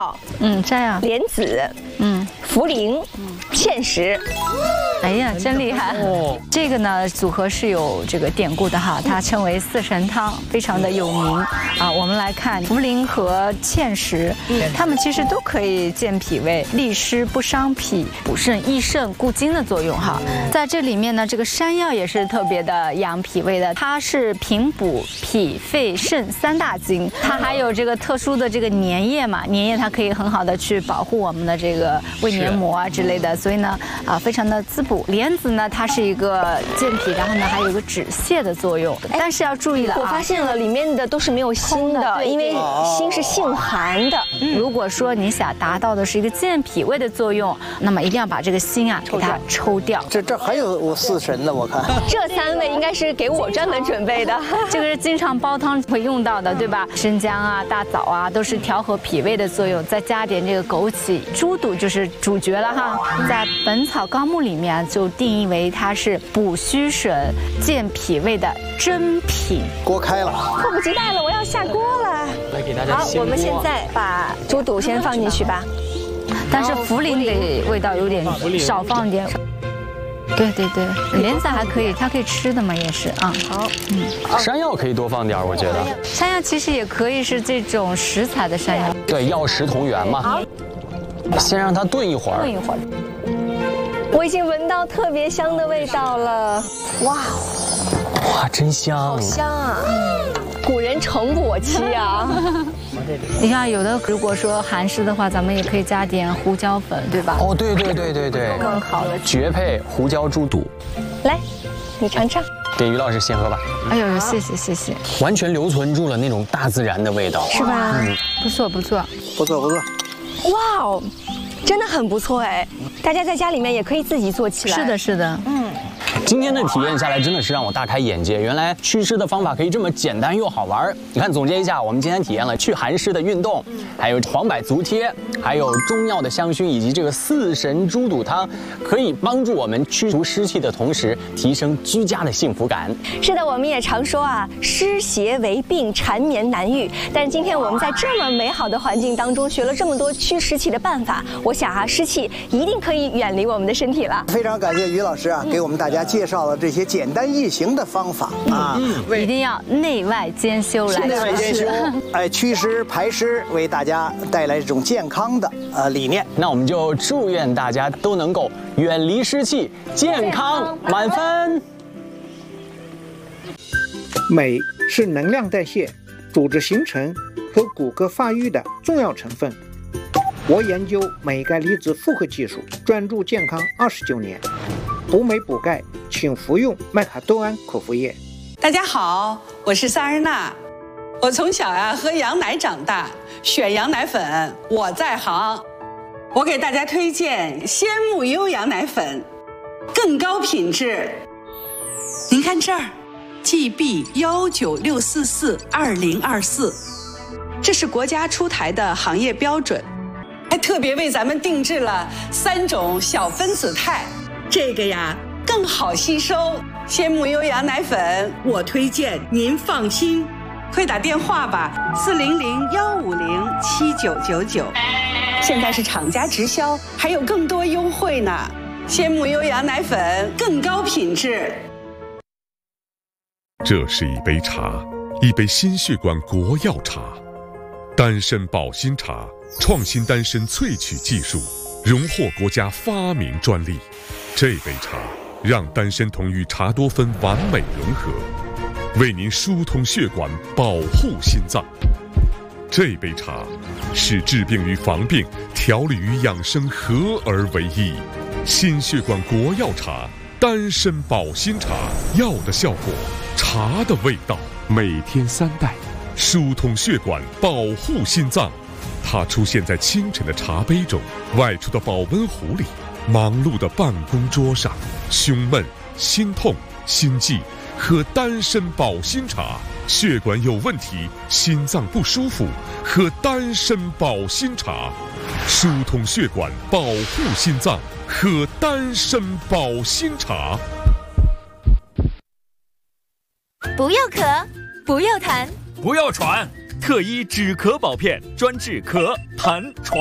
山药、 莲子、茯苓、芡实。 哎呀，真厉害！这个呢组合是有这个典故的哈，它称为四神汤，非常的有名啊。我们来看茯苓和芡实，它们其实都可以健脾胃、利湿不伤脾、补肾益肾、固精的作用哈。在这里面呢，这个山药也是特别的养脾胃的，它是平补脾、肺、肾三大经，它还有这个特殊的这个粘液嘛，粘液它可以很好的去保护我们的这个胃黏膜啊之类的，所以呢非常的滋补。莲子呢，它是一个健脾，然后呢还有一个止泻的作用，但是要注意了我发现了里面的都是没有心的，因为心是性寒的。 如果说你想达到的是一个健脾胃的作用，那么一定要把这个心啊给它抽掉。 这还有四神呢，我看这3味应该是给我专门准备的， 这个是经常煲汤会用到的，对吧？生姜啊、大枣啊，都是调和脾胃的作用，再加点这个枸杞、猪肚就是主角了哈。在《本草纲目》里面就定义为它是补虚损、健脾胃的珍品。 锅开了， 迫不及待了，我要下锅了。 来给大家好，我们现在把猪肚先放进去吧。 但是茯苓的味道有点少放一点。对，莲子还可以，它可以吃的嘛，也是啊。好， 山药可以多放点，我觉得。 山药其实也可以是这种食材的山药。 对，药食同源嘛。先让它炖一会儿。 我已经闻到特别香的味道了，哇， 真香， 好香啊！古人诚不我欺啊！ 你看，有的如果说寒湿的话，咱们也可以加点胡椒粉，对吧？ 哦，对， 更好的绝配胡椒猪肚。 来，你尝尝。 给于老师先喝吧。 哎呦，谢谢。 完全留存住了那种大自然的味道， 是吧？ 不错。 哇哦，真的很不错哎！大家在家里面也可以自己做起来。 是的。 今天的体验下来，真的是让我大开眼界。原来祛湿的方法可以这么简单又好玩。你看，总结一下，我们今天体验了祛寒湿的运动，还有黄柏足贴，还有中药的香薰，以及这个四神猪肚汤，可以帮助我们驱除湿气的同时，提升居家的幸福感。 是的，我们也常说啊，湿邪为病，缠绵难愈。但是今天我们在这么美好的环境当中，学了这么多驱湿气的办法，我想啊，湿气一定可以远离我们的身体了。 非常感谢于老师啊，给我们大家介绍了这些简单易行的方法啊， 一定要内外兼修来祛湿，祛湿排湿，为大家带来这种健康的理念。 那我们就祝愿大家都能够远离湿气，健康满分。 镁是能量代谢、组织形成和骨骼发育的重要成分。我研究镁钙离子复合技术，专注健康29年。补镁补钙，请服用麦卡多胺口服液。 大家好，我是萨日娜。我从小喝羊奶长大，选羊奶粉我在行。我给大家推荐鲜木优羊奶粉，更高品质。您看这儿 ，GB196442024，这是国家出台的行业标准，还特别为咱们定制了3种小分子肽。这个呀更好吸收，鲜木优羊奶粉我推荐，您放心。快打电话吧，400-150-7999。现在是厂家直销，还有更多优惠呢。鲜木优羊奶粉更高品质。 这是一杯茶，一杯心血管国药茶，丹参保心茶，创新丹参萃取技术，荣获国家发明专利。这杯茶让丹参酮与茶多酚完美融合，为您疏通血管，保护心脏。这杯茶使治病与防病、调理与养生合而为一。心血管国药茶，丹参保心茶，药的效果，茶的味道，每天3袋，疏通血管，保护心脏。它出现在清晨的茶杯中，外出的保温壶里，忙碌的办公桌上。胸闷、心痛、心悸，喝丹参保心茶；血管有问题、心脏不舒服，喝丹参保心茶。疏通血管，保护心脏，喝丹参保心茶。 不要咳，不要痰， 不要喘， 特医止咳保片，专治咳、痰、喘。